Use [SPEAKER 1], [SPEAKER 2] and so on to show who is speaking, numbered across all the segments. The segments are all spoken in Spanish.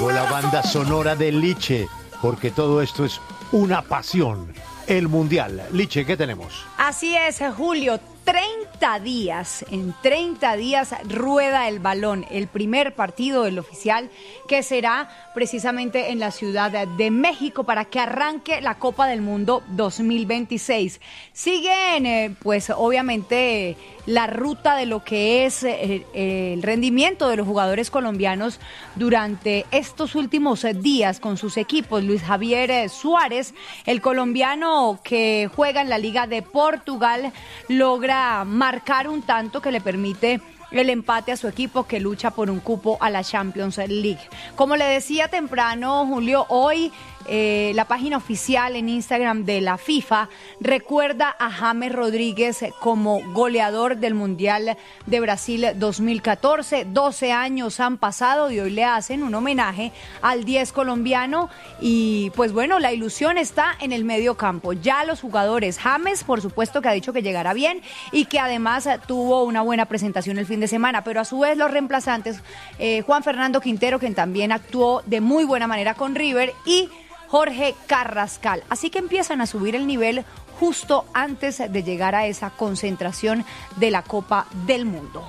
[SPEAKER 1] Llegó la banda sonora de Liche, porque todo esto es una pasión. El Mundial. Liche, ¿qué tenemos?
[SPEAKER 2] Así es, Julio. 30 días, en 30 días rueda el balón, el primer partido del oficial que será precisamente en la Ciudad de México para que arranque la Copa del Mundo 2026. Siguen, pues obviamente, la ruta de lo que es el rendimiento de los jugadores colombianos durante estos últimos días con sus equipos. Luis Javier Suárez, el colombiano que juega en la Liga de Portugal, logra marcar un tanto que le permite el empate a su equipo que lucha por un cupo a la Champions League. Como le decía temprano, Julio, hoy la página oficial en Instagram de la FIFA recuerda a James Rodríguez como goleador del Mundial de Brasil 2014. 12 años han pasado y hoy le hacen un homenaje al 10 colombiano y pues bueno, la ilusión está en el medio campo. Ya los jugadores, James por supuesto que ha dicho que llegará bien y que además tuvo una buena presentación el fin de semana, pero a su vez los reemplazantes, Juan Fernando Quintero, quien también actuó de muy buena manera con River, y Jorge Carrascal. Así que empiezan a subir el nivel justo antes de llegar a esa concentración de la Copa del Mundo.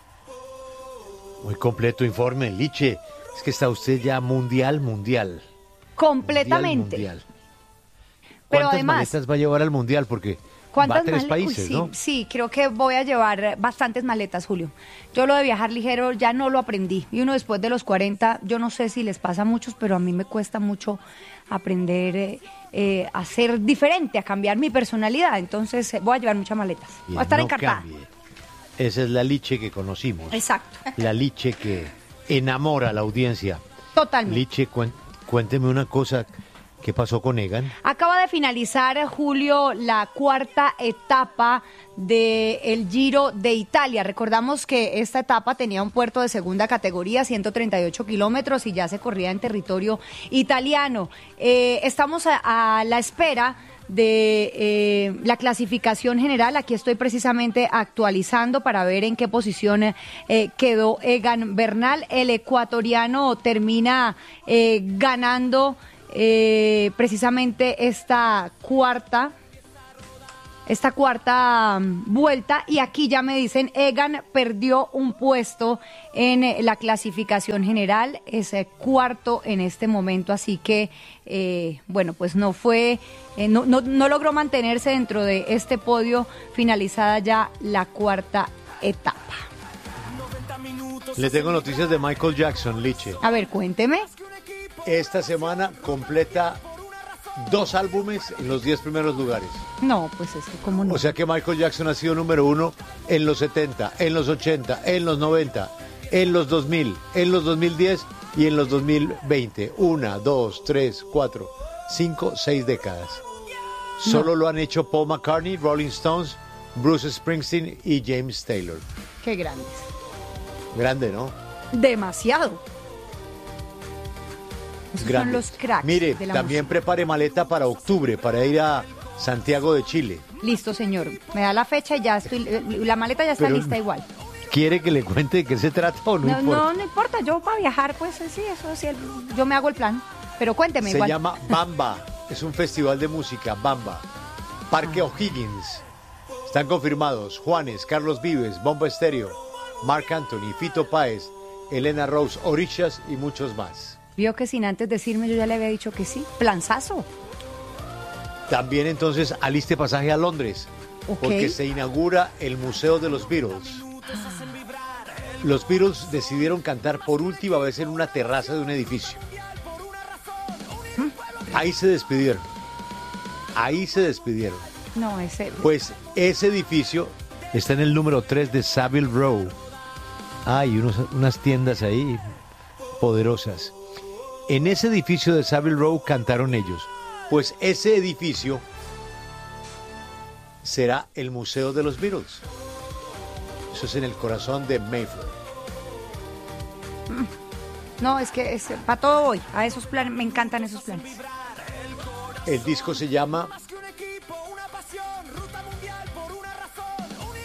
[SPEAKER 1] Muy completo informe, Liche. Es que está usted ya mundial.
[SPEAKER 2] Completamente.
[SPEAKER 1] Mundial.
[SPEAKER 2] Pero
[SPEAKER 1] ¿Cuántas
[SPEAKER 2] además,
[SPEAKER 1] maletas va a llevar al mundial? Porque va a 3 países,
[SPEAKER 2] sí,
[SPEAKER 1] ¿no?
[SPEAKER 2] Sí, creo que voy a llevar bastantes maletas, Julio. Yo lo de viajar ligero ya no lo aprendí. Y uno después de los 40, yo no sé si les pasa a muchos, pero a mí me cuesta mucho aprender a ser diferente, a cambiar mi personalidad. Entonces voy a llevar muchas maletas. Voy a estar encartada.
[SPEAKER 1] Cambie. Esa es la Liche que conocimos.
[SPEAKER 2] Exacto.
[SPEAKER 1] La Liche que enamora a la audiencia.
[SPEAKER 2] Totalmente.
[SPEAKER 1] Liche, cuénteme una cosa. ¿Qué pasó con Egan?
[SPEAKER 2] Acaba de finalizar, Julio, la cuarta etapa del Giro de Italia. Recordamos que esta etapa tenía un puerto de segunda categoría, 138 kilómetros, y ya se corría en territorio italiano. Estamos a la espera de la clasificación general. Aquí estoy precisamente actualizando para ver en qué posición quedó Egan Bernal. El ecuatoriano termina ganando precisamente esta cuarta vuelta, y aquí ya me dicen Egan perdió un puesto en la clasificación general, es cuarto en este momento, así que bueno, pues no fue no logró mantenerse dentro de este podio finalizada ya la cuarta etapa.
[SPEAKER 1] Le tengo noticias de Michael Jackson, Liche.
[SPEAKER 2] A ver, cuénteme.
[SPEAKER 1] Esta semana completa 2 álbumes en los 10 primeros lugares.
[SPEAKER 2] No, pues es que cómo no.
[SPEAKER 1] O sea que Michael Jackson ha sido número 1 en los 70, en los 80, en los 90, en los 2000, en los 2010 y en los 2020. 1, 2, 3, 4, 5, 6 décadas. No. Solo lo han hecho Paul McCartney, Rolling Stones, Bruce Springsteen y James Taylor.
[SPEAKER 2] Qué grandes.
[SPEAKER 1] Grande, ¿no?
[SPEAKER 2] Demasiado. Esos son los cracks.
[SPEAKER 1] Mire,
[SPEAKER 2] de la
[SPEAKER 1] también
[SPEAKER 2] música.
[SPEAKER 1] prepare maleta para octubre, para ir a Santiago de Chile.
[SPEAKER 2] Listo, señor. Me da la fecha y ya estoy. La maleta ya está lista igual.
[SPEAKER 1] ¿Quiere que le cuente de qué se trata o no importa?
[SPEAKER 2] No importa. Yo para viajar, pues sí, eso sí. Yo me hago el plan. Pero cuénteme
[SPEAKER 1] se
[SPEAKER 2] igual.
[SPEAKER 1] Se llama Bamba. Es un festival de música, Bamba. Parque O'Higgins. Están confirmados Juanes, Carlos Vives, Bomba Estéreo, Marc Anthony, Fito Páez, Elena Rose, Orishas y muchos más.
[SPEAKER 2] Vio que sin antes decirme yo ya le había dicho que sí. Planzazo.
[SPEAKER 1] También entonces aliste pasaje a Londres, porque se inaugura el Museo de los Beatles. Los Beatles decidieron cantar por última vez en una terraza de un edificio. Ahí se despidieron.
[SPEAKER 2] No, ese...
[SPEAKER 1] Pues ese edificio está en el número 3 de Savile Row. Hay unas tiendas ahí poderosas. En ese edificio de Savile Row cantaron ellos. Pues ese edificio será el Museo de los Beatles. Eso es en el corazón de Mayfair.
[SPEAKER 2] No, es que para todo voy. A esos planes, me encantan esos planes.
[SPEAKER 1] El disco se llama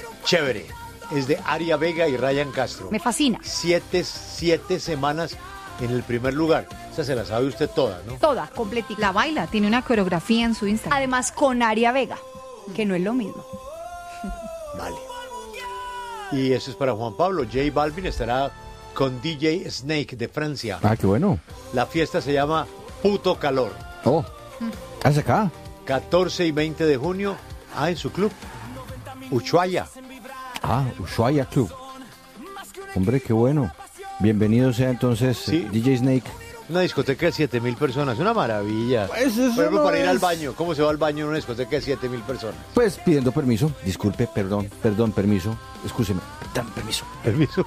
[SPEAKER 1] Chévere. Es de Aria Vega y Ryan Castro.
[SPEAKER 2] Me fascina.
[SPEAKER 1] 7 semanas en el primer lugar. Esa se la sabe usted toda, ¿no?
[SPEAKER 2] Toda, completica.
[SPEAKER 3] La baila, tiene una coreografía en su Instagram.
[SPEAKER 2] Además con Aria Vega, que no es lo mismo.
[SPEAKER 1] Vale. Y eso es para Juan Pablo. J Balvin estará con DJ Snake de Francia.
[SPEAKER 4] Ah, qué bueno.
[SPEAKER 1] La fiesta se llama Puto Calor.
[SPEAKER 4] Oh, hacia acá.
[SPEAKER 1] 14 y 20 de junio, en su club, Ushuaia.
[SPEAKER 4] Ah, Ushuaia Club. Hombre, qué bueno. Bienvenido sea entonces
[SPEAKER 1] Sí.
[SPEAKER 4] DJ Snake.
[SPEAKER 1] Una discoteca de 7.000 personas, una maravilla.
[SPEAKER 4] Pues eso
[SPEAKER 1] Por ejemplo,
[SPEAKER 4] no
[SPEAKER 1] para ir al
[SPEAKER 4] es-
[SPEAKER 1] baño, ¿cómo se va al baño en una discoteca de 7.000 personas?
[SPEAKER 4] Pues pidiendo permiso. Disculpe, perdón, permiso. Excúseme. Permiso.
[SPEAKER 1] Permiso.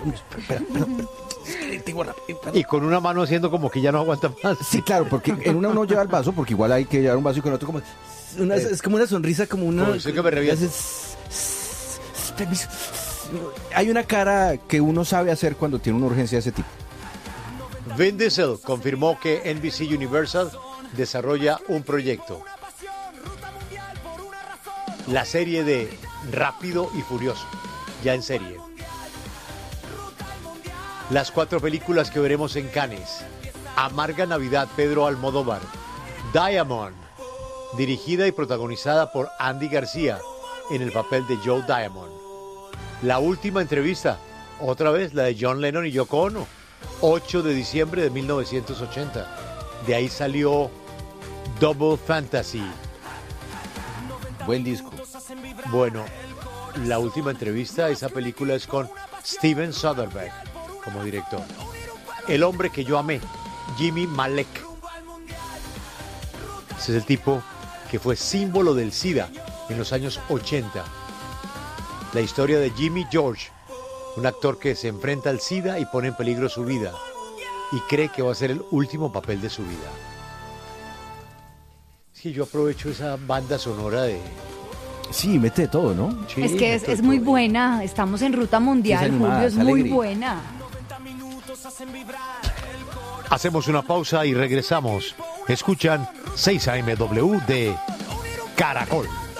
[SPEAKER 1] Y con una mano haciendo como que ya no aguanta más.
[SPEAKER 4] Sí, claro, porque en una uno lleva el vaso, porque igual hay que llevar un vaso y con otro como... es como una sonrisa, como una...
[SPEAKER 1] Como usted que me revienta.
[SPEAKER 4] Permiso. Hay una cara que uno sabe hacer cuando tiene una urgencia de ese tipo.
[SPEAKER 1] Vin Diesel confirmó que NBC Universal desarrolla un proyecto. La serie de Rápido y Furioso, ya en serie. Las 4 películas que veremos en Cannes. Amarga Navidad, Pedro Almodóvar. Diamond, dirigida y protagonizada por Andy García en el papel de Joe Diamond. La última entrevista, otra vez la de John Lennon y Yoko Ono, 8 de diciembre de 1980. De ahí salió Double Fantasy.
[SPEAKER 4] Buen disco.
[SPEAKER 1] Bueno, la última entrevista, esa película es con Steven Soderbergh como director. El hombre que yo amé, Jimmy Malek. Ese es el tipo que fue símbolo del SIDA en los años 80. La historia de Jimmy George, un actor que se enfrenta al SIDA y pone en peligro su vida y cree que va a ser el último papel de su vida. Es que yo aprovecho esa banda sonora de...
[SPEAKER 4] Sí, mete de todo, ¿no?
[SPEAKER 1] Sí,
[SPEAKER 2] Es que es muy buena. Estamos en ruta mundial,
[SPEAKER 4] Es animada,
[SPEAKER 2] Julio, es
[SPEAKER 4] es
[SPEAKER 2] muy
[SPEAKER 4] alegría.
[SPEAKER 2] buena.
[SPEAKER 1] Hacemos una pausa y regresamos. Escuchan 6 AMW de Caracol.